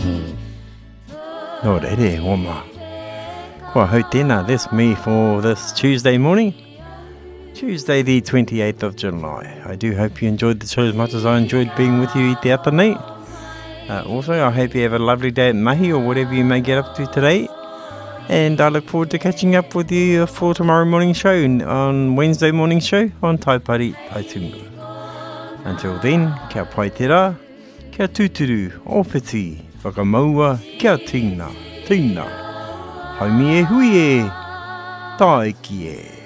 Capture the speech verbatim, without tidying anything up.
Nō rere, wama. Kua hau tēnā, that's me for this Tuesday morning. Tuesday the twenty-eighth of July. I do hope you enjoyed the show as much as I enjoyed being with you i te ata nei. Uh, also, I hope you have a lovely day at mahi or whatever you may get up to today. And I look forward to catching up with you for tomorrow morning show on Wednesday morning show on Taipari Taitunga. Until then, kia pai te rā, kia tūturu, ōwhiti, whakamaua, kia tīna, tīna. Haumi e hui e, tae ki e.